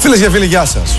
Φίλες και φίλοι, γεια σας.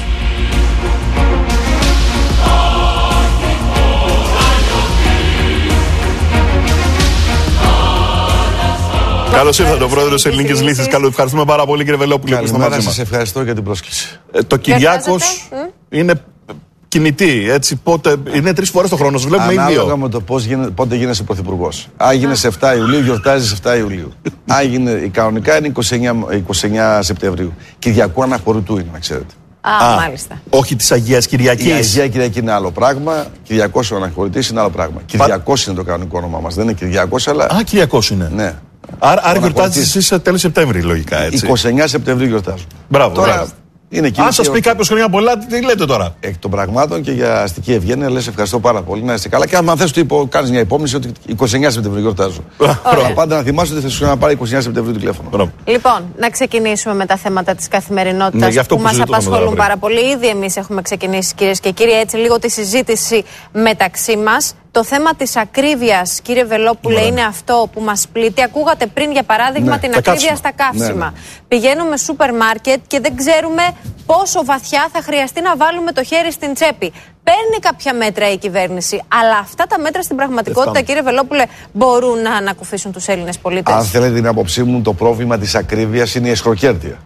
Καλώς ήρθατε, ο πρόεδρος της Ελληνικής Λύσης. Καλώς, ευχαριστούμε πάρα πολύ, κύριε Βελόπουλε, που είστε μαζί μας. Σας ευχαριστώ για την πρόσκληση. Το Κυριάκος είναι κινητή, έτσι, πότε, είναι 3 φορές το χρόνο, σας βλέπουμε ή 2. Ανάλογα με το πότε γίνεσαι πρωθυπουργός. Αν γίνεσαι 7 Ιουλίου, γιορτάζεις 7 Ιουλίου. Αν γίνει, κανονικά είναι 29 Σεπτεμβρίου. Κυριακού Αναχωρητού είναι, να ξέρετε. Μάλιστα. Όχι της Αγίας Κυριακής. Η Αγία Κυριακή είναι άλλο πράγμα. Κυριακός ο Αναχωρητής είναι άλλο πράγμα. Κυριακός είναι το κανονικό όνομα μας. Δεν είναι Κυριακός, αλλά. Κυριακός είναι. Ναι. Άρα γιορτάζεις εσείς σε τέλος Σεπτέμβρη, λογικά, έτσι. 29 Σεπτεμβρίου γιορτάζω. Μπράβο, τώρα, μπράβο. Είναι Αν σας πει κάποιος χρόνια πολλά, τι λέτε τώρα? Εκ των πραγμάτων και για αστική ευγένεια λες ευχαριστώ πάρα πολύ, να είστε καλά. Και αν θες κάνεις μια υπόμνηση ότι 29 Σεπτεμβρίου γιορτάζω. Πάντα να θυμάσαι ότι θα σου ξαναπάρει 29 Σεπτεμβρίου τηλέφωνο. Λοιπόν, να ξεκινήσουμε με τα θέματα της καθημερινότητας που μας απασχολούν πάρα πολύ. Ήδη εμείς έχουμε ξεκινήσει, κυρίες και κύριοι, έτσι λίγο τη συζήτηση μεταξύ μας. Το θέμα της ακρίβειας, κύριε Βελόπουλε, είναι αυτό που μας πλήττει. Ακούγατε πριν, για παράδειγμα, την ακρίβεια στα καύσιμα. Πηγαίνουμε σούπερ μάρκετ και δεν ξέρουμε πόσο βαθιά θα χρειαστεί να βάλουμε το χέρι στην τσέπη. Παίρνει κάποια μέτρα η κυβέρνηση, αλλά αυτά τα μέτρα στην πραγματικότητα, κύριε Βελόπουλε, μπορούν να ανακουφίσουν τους Έλληνες πολίτες? Αν θέλετε την άποψή μου, το πρόβλημα της ακρίβειας είναι η εσχροκέρδεια.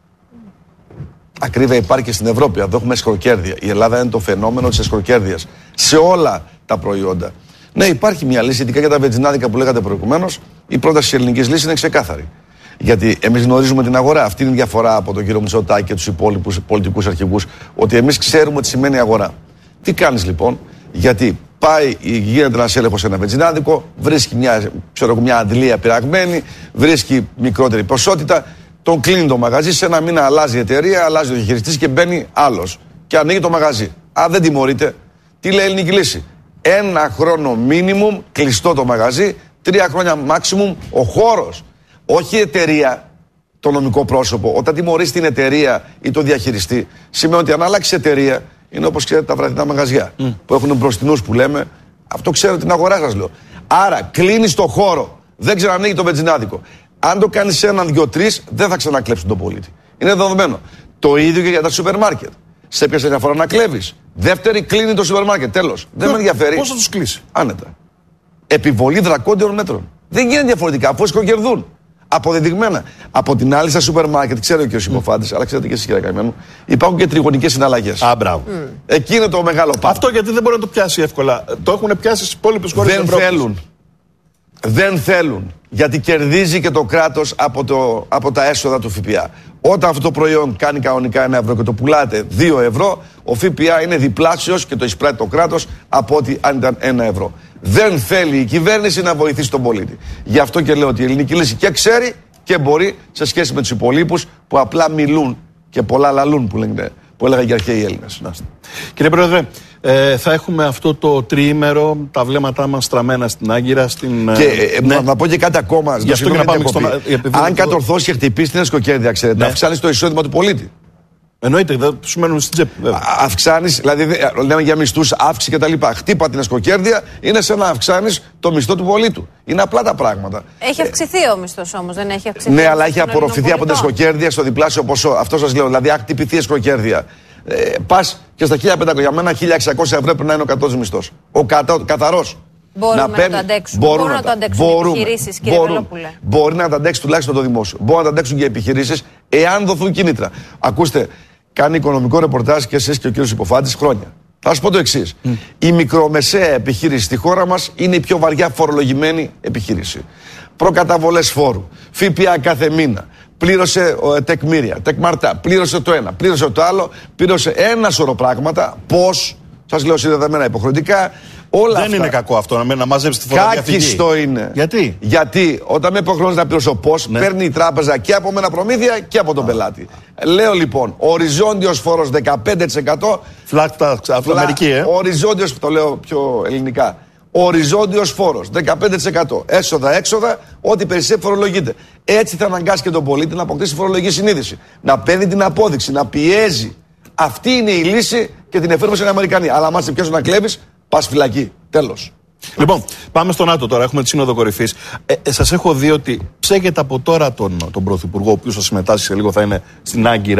Ακρίβεια υπάρχει και στην Ευρώπη. Εδώ έχουμε εσχροκέρδεια. Η Ελλάδα είναι το φαινόμενο της εσχροκέρδειας σε όλα τα προϊόντα. Ναι, υπάρχει μια λύση, ειδικά για τα βενζινάδικα που λέγατε προηγουμένως. Η πρόταση της Ελληνικής Λύσης είναι ξεκάθαρη. Γιατί εμείς γνωρίζουμε την αγορά. Αυτή είναι η διαφορά από τον κύριο Μητσοτάκη και τους υπόλοιπους πολιτικούς αρχηγούς. Ότι εμείς ξέρουμε τι σημαίνει αγορά. Τι κάνεις λοιπόν? Γιατί γίνεται ένας έλεγχος σε ένα βενζινάδικο, βρίσκει μια αντλία πειραγμένη, βρίσκει μικρότερη ποσότητα. Τον κλείνει το μαγαζί, σε ένα μήνα αλλάζει η εταιρεία, αλλάζει ο διαχειριστής και μπαίνει άλλος. Και ανοίγει το μαγαζί. Δεν τιμωρείται. Τι λέει η Ελληνική Λύση? 1 χρόνο minimum κλειστό το μαγαζί, 3 χρόνια maximum ο χώρος. Όχι η εταιρεία, το νομικό πρόσωπο. Όταν τιμωρείς την εταιρεία ή το διαχειριστή, σημαίνει ότι αν αλλάξει εταιρεία, είναι όπως ξέρετε τα βραδινά μαγαζιά που έχουν μπροστινούς που λέμε. Αυτό ξέρω την αγορά σας λέω. Άρα κλείνεις το χώρο, δεν ξανανοίγει το βενζινάδικο. Αν το κάνεις σε 1, 2, 3, δεν θα ξανακλέψουν τον πολίτη. Είναι δεδομένο. Το ίδιο και για τα σούπερ μάρκετ. Σε έπιασε μια φορά να κλέβεις. Δεύτερη, κλείνει το σούπερ μάρκετ. Τέλος. Δεν με ενδιαφέρει. Πώς θα τους κλείσει? Άνετα. Επιβολή δρακόντιων μέτρων. Δεν γίνεται διαφορετικά, αφού σκοκερδούν. Αποδεδειγμένα. Από την άλλη, στα σούπερ μάρκετ, ξέρω και ο Συμποφάντης, αλλά ξέρετε και εσείς, κύριε Καημένο, υπάρχουν και τριγωνικές συναλλαγές. Μπράβο. Εκεί είναι το μεγάλο πράγμα. Αυτό γιατί δεν μπορεί να το πιάσει εύκολα. Το έχουν πιάσει στις υπόλοιπες χώρες της Ευρώπης. Δεν θέλουν. Γιατί κερδίζει και το κράτος από τα έσοδα του ΦΠΑ. Όταν αυτό το προϊόν κάνει κανονικά 1 ευρώ και το πουλάτε 2 ευρώ, ο ΦΠΑ είναι διπλάσιος και το εισπράττει το κράτος από ότι αν ήταν 1 ευρώ. Δεν θέλει η κυβέρνηση να βοηθήσει τον πολίτη. Γι' αυτό και λέω ότι η Ελληνική Λύση και ξέρει και μπορεί σε σχέση με τους υπολείπους που απλά μιλούν και πολλά λαλούν που έλεγαν και αρχαίοι Έλληνες. Κύριε Πρόεδρε, θα έχουμε αυτό το τριήμερο, τα βλέμματά μας στραμμένα στην Άγκυρα. Να πω και κάτι ακόμα. Γι' αυτό και να πάμε αν κατορθώσει και χτυπήσει την εσχροκέρδεια, ξέρετε, αυξάνει το εισόδημα του πολίτη. Εννοείται, δεν σου μένουν στην τσέπη. Αυξάνει, δηλαδή λέμε για μισθούς, αύξηση κτλ. Χτύπα την εσχροκέρδεια, είναι σαν να αυξάνει το μισθό του πολίτου. Είναι απλά τα πράγματα. Έχει αυξηθεί ο μισθός όμως, δεν έχει αυξηθεί? Ναι, αλλά έχει απορροφηθεί από την εσχροκέρδεια στο διπλάσιο ποσό. Αυτό σας λέω. Δηλαδή, αν χτυπηθεί η εσχροκέρδεια, πας και στα 1.500, για μένα 1.600 ευρώ πρέπει να είναι ο κατώτατος μισθός. Ο καθαρός. Μπορούμε να το αντέξουμε. Μπορούν να το αντέξουν οι επιχειρήσεις, κύριε Βελόπουλε? Μπορεί να το αντέξει τουλάχιστον το δημόσιο. Μπορεί να το αντέξουν και οι επιχειρήσεις, εάν δοθούν κίνητρα. Ακούστε, κάνει οικονομικό ρεπορτάζ και εσείς και ο κύριος Υποφάντης χρόνια. Θα σας πω το εξής. Η μικρομεσαία επιχείρηση στη χώρα μας είναι η πιο βαριά φορολογημένη επιχείρηση. Προκαταβολές φόρου, ΦΠΑ κάθε μήνα. Πλήρωσε τεκμήρια, τεκμαρτά, πλήρωσε το ένα, πλήρωσε το άλλο, πλήρωσε ένα σωρό πράγματα. Πώς, σας λέω συνδεδεμένα υποχρεωτικά. Όλα δεν αυτά. Είναι κακό αυτό να μαζέψει τη φοροδιαφυγή. Κάκιστο είναι. Γιατί όταν με υποχρεώνει να πληρώσω πώς, παίρνει η τράπεζα και από μένα προμήθεια και από τον πελάτη. Λέω λοιπόν, οριζόντιος φόρος 15%. Φλάκτα Αμερική, Οριζόντιος, το λέω πιο ελληνικά. Οριζόντιος φόρος 15%. Έσοδα-έξοδα, ό,τι περισσεύει φορολογείται. Έτσι θα αναγκάσει και τον πολίτη να αποκτήσει φορολογική συνείδηση. Να παίρνει την απόδειξη, να πιέζει. Αυτή είναι η λύση και την εφήρμοσαν οι Αμερικανοί. Αλλά άμα σε πιέσουν να κλέβεις, πας φυλακή. Τέλος. Λοιπόν, πάμε στο ΝΑΤΟ τώρα. Έχουμε τη Σύνοδο Κορυφής. Σας έχω δει ότι ψέγεται από τώρα τον Πρωθυπουργό, ο οποίος θα συμμετάσχει σε λίγο, θα είναι στην Άγκυρα,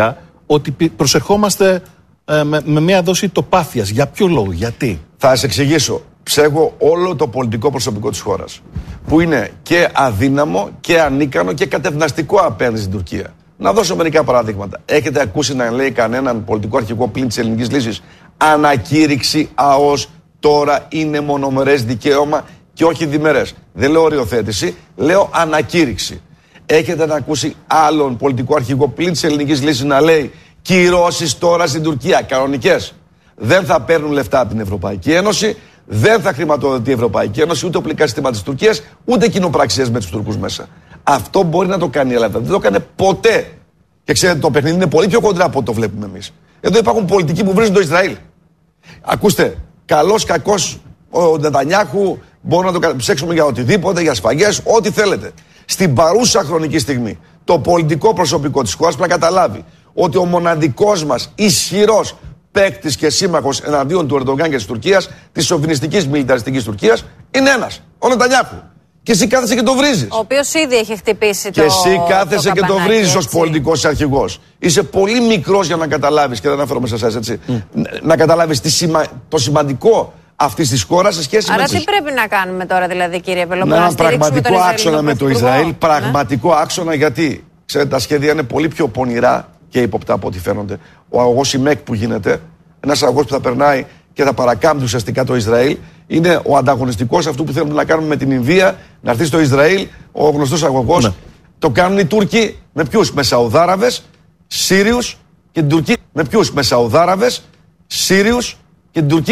ότι προσερχόμαστε με μια δόση τοπάθειας. Για ποιο λόγο, γιατί? Θα σας εξηγήσω. Ψέγω όλο το πολιτικό προσωπικό της χώρας, που είναι και αδύναμο και ανίκανο και κατευναστικό απέναντι στην Τουρκία. Να δώσω μερικά παραδείγματα. Έχετε ακούσει να λέει κανέναν πολιτικό αρχηγό πλην της ελληνικής λύσης ανακήρυξη ΑΟΣ τώρα είναι μονομερές δικαίωμα και όχι διμερές? Δεν λέω οριοθέτηση, λέω ανακήρυξη. Έχετε να ακούσει άλλον πολιτικό αρχηγό πλην της ελληνικής λύσης να λέει κυρώσεις τώρα στην Τουρκία, κανονικές? Δεν θα παίρνουν λεφτά από την Ευρωπαϊκή Ένωση, δεν θα χρηματοδοτεί η Ευρωπαϊκή Ένωση, ούτε οπλικά συστήματα της Τουρκίας, ούτε κοινοπραξίες με τους Τουρκούς μέσα. Αυτό μπορεί να το κάνει η Ελλάδα. Δεν το έκανε ποτέ. Και ξέρετε, το παιχνίδι είναι πολύ πιο κοντρά από ό,τι το βλέπουμε εμείς. Εδώ υπάρχουν πολιτικοί που βρίζουν το Ισραήλ. Ακούστε, καλός, κακός ο Νετανιάχου, μπορούμε να το ψέξουμε για οτιδήποτε, για σφαγές, ό,τι θέλετε. Στην παρούσα χρονική στιγμή, το πολιτικό προσωπικό της χώρας πρέπει να καταλάβει ότι ο μοναδικός μας ισχυρός παίκτης και σύμμαχος εναντίον του Ερντογκάν και της Τουρκίας, της σοβινιστικής μιλιταριστικής Τουρκίας, είναι ένας, ο Νετανιάχου. Και εσύ κάθεσαι και το βρίζεις. Ο οποίος ήδη έχει χτυπήσει και το. Και εσύ κάθεσαι και το βρίζεις ως πολιτικός αρχηγός. Είσαι πολύ μικρός για να καταλάβεις, και δεν αναφέρομαι σε εσάς, έτσι. Να καταλάβεις το σημαντικό αυτής της χώρας σε σχέση Άρα με. Άρα τι πρέπει να κάνουμε τώρα, δηλαδή, κύριε Πελοπόννη? Έναν πραγματικό άξονα με το Ισραήλ. Πραγματικό άξονα, γιατί ξέρετε, τα σχέδια είναι πολύ πιο πονηρά και ύποπτα από ό,τι φαίνονται. Ο αγωγός ΙΜΕΚ που γίνεται, ένας αγωγός που θα περνάει και θα παρακάμπτει ουσιαστικά το Ισραήλ, είναι ο ανταγωνιστικός αυτού που θέλουμε να κάνουμε με την Ινδία, να έρθει στο Ισραήλ, ο γνωστός αγωγός. Ναι. Το κάνουν οι Τούρκοι με ποιους? Με Σαουδάραβες, Σύριους και την Τουρκία. Με ποιους? Με Σαουδάραβες, Σύριους και την Τουρκία.